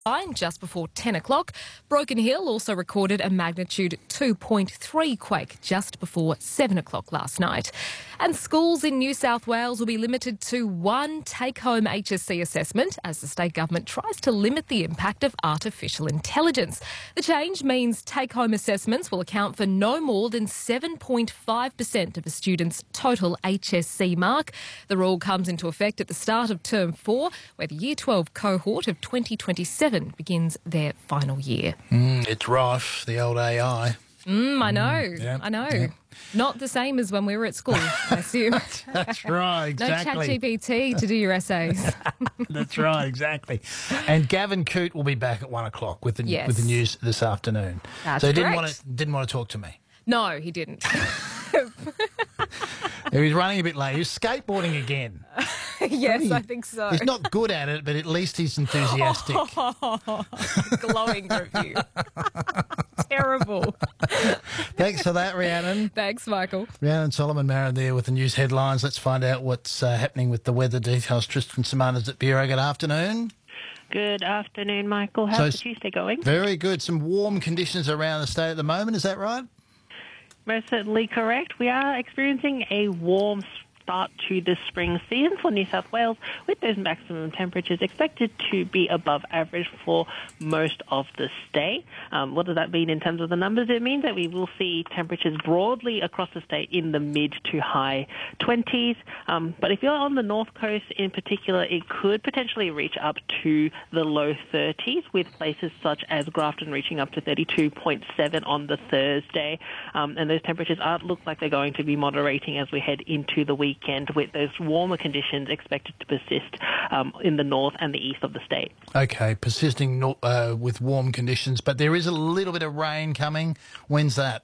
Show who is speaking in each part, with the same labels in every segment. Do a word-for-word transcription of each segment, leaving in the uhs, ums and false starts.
Speaker 1: Just before ten o'clock. Broken Hill also recorded a magnitude two point three quake just before seven o'clock last night. And schools in New South Wales will be limited to one take-home H S C assessment as the state government tries to limit the impact of artificial intelligence. The change means take-home assessments will account for no more than seven point five percent of a student's total H S C mark. The rule comes into effect at the start of term four, where the Year twelve cohort of twenty twenty-seven begins their final year.
Speaker 2: Mm, it's rife, the old A I.
Speaker 1: Mm, I know,
Speaker 2: Mm, yeah,
Speaker 1: I know.
Speaker 2: yeah.
Speaker 1: Not the same as when we were at school, I assume.
Speaker 2: That's right, exactly.
Speaker 1: No ChatGPT to do your essays.
Speaker 2: That's right, exactly. And Gavin Coote will be back at one o'clock with the
Speaker 1: Yes.
Speaker 2: with the news this afternoon.
Speaker 1: That's
Speaker 2: so he didn't
Speaker 1: correct.
Speaker 2: want to didn't want to talk to me.
Speaker 1: No, he didn't.
Speaker 2: He was running a bit late. He was skateboarding again.
Speaker 1: Yes, I think so.
Speaker 2: He's not good at it, but at least he's enthusiastic.
Speaker 1: Glowing review. Terrible.
Speaker 2: Thanks for that, Rhiannon.
Speaker 1: Thanks, Michael.
Speaker 2: Rhiannon Solomon Marin there with the news headlines. Let's find out what's uh, happening with the weather details. Tristan Simonas at Bureau. Good afternoon.
Speaker 3: Good afternoon, Michael. How's
Speaker 2: So
Speaker 3: the
Speaker 2: s-
Speaker 3: Tuesday going?
Speaker 2: Very good. Some warm conditions around the state at the moment. Is that right?
Speaker 3: Most certainly correct. We are experiencing a warm start to the spring season for New South Wales, with those maximum temperatures expected to be above average for most of the state. Um, what does that mean in terms of the numbers? It means that we will see temperatures broadly across the state in the mid to high twenties. Um, but if you're on the north coast in particular, it could potentially reach up to the low thirties, with places such as Grafton reaching up to thirty-two point seven on the Thursday. Um, and those temperatures are look like they're going to be moderating as we head into the weekend, with those warmer conditions expected to persist um, in the north and the east of the state.
Speaker 2: Okay, persisting no- uh, with warm conditions, but there is a little bit of rain coming. When's that?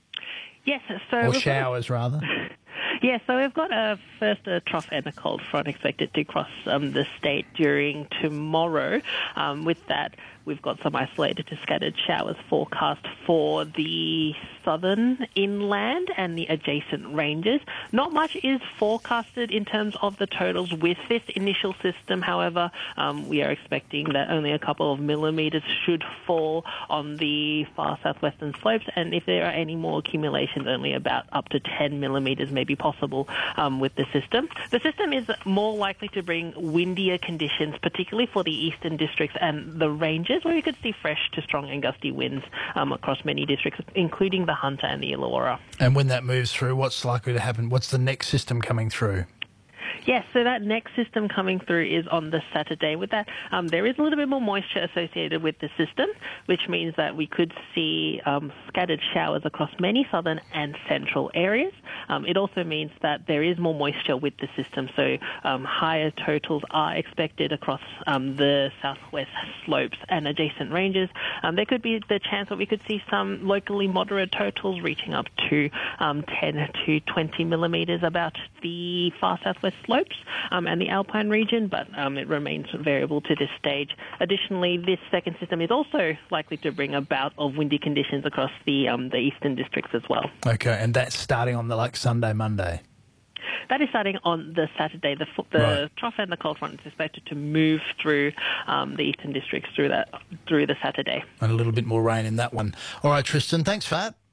Speaker 3: Yes, so
Speaker 2: Or
Speaker 3: we've got a-
Speaker 2: showers, rather.
Speaker 3: Yeah, so we've got a first a trough and a cold front expected to cross um, the state during tomorrow. Um, with that, we've got some isolated to scattered showers forecast for the southern inland and the adjacent ranges. Not much is forecasted in terms of the totals with this initial system. However, um, we are expecting that only a couple of millimetres should fall on the far southwestern slopes, and if there are any more accumulations, only about up to ten millimetres may be possible um, with the system. The system is more likely to bring windier conditions, particularly for the eastern districts and the ranges, where we could see fresh to strong and gusty winds um, across many districts, including the Hunter and the Illawarra.
Speaker 2: And when that moves through, what's likely to happen? What's the next system coming through?
Speaker 3: Yes, so that next system coming through is on the Saturday. With that, um, there is a little bit more moisture associated with the system, which means that we could see um, scattered showers across many southern and central areas. Um, it also means that there is more moisture with the system, so um, higher totals are expected across um, the southwest slopes and adjacent ranges. Um, there could be the chance that we could see some locally moderate totals reaching up to um, ten to twenty millimetres about the far southwest slopes um, and the Alpine region, but um, it remains variable to this stage. Additionally, this second system is also likely to bring a bout of windy conditions across the um, the eastern districts as well.
Speaker 2: Okay, and that's starting on the like Sunday, Monday.
Speaker 3: That is starting on the Saturday. The, the
Speaker 2: Right.
Speaker 3: trough and the cold front is expected to move through um, the eastern districts through that through the Saturday.
Speaker 2: And a little bit more rain in that one. All right, Tristan, thanks for that.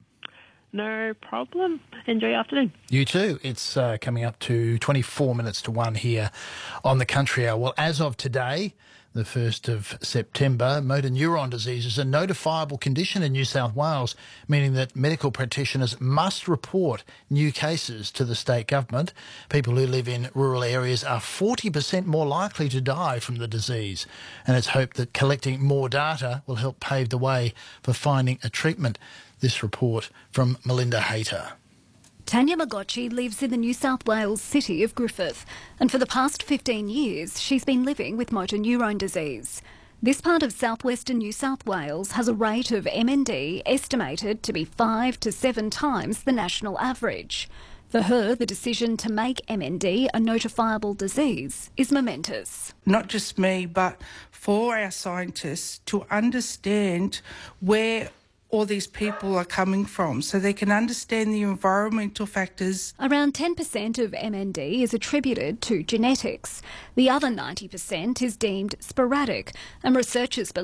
Speaker 3: No problem. Enjoy your afternoon.
Speaker 2: You too. It's uh, coming up to twenty-four minutes to one here on the Country Hour. Well, as of today, the first of September, motor neuron disease is a notifiable condition in New South Wales, meaning that medical practitioners must report new cases to the state government. People who live in rural areas are forty percent more likely to die from the disease, and it's hoped that collecting more data will help pave the way for finding a treatment. This report from Melinda Hayter.
Speaker 4: Tanya Magocci lives in the New South Wales city of Griffith, and for the past fifteen years she's been living with motor neurone disease. This part of southwestern New South Wales has a rate of M N D estimated to be five to seven times the national average. For her, the decision to make M N D a notifiable disease is momentous.
Speaker 5: Not just me, but for our scientists to understand where all these people are coming from, so they can understand the environmental factors.
Speaker 4: Around ten percent of M N D is attributed to genetics. The other ninety percent is deemed sporadic, and researchers believe